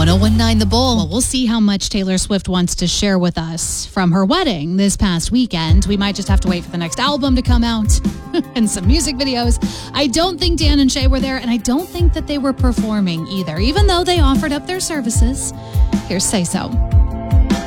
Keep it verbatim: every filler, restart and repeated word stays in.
one oh one point nine The Bull. Well, we'll see how much Taylor Swift wants to share with us from her wedding this past weekend. We might just have to wait for the next album to come out and some music videos. I don't think Dan and Shay were there, and I don't think that they were performing either, even though they offered up their services. Here's Say So.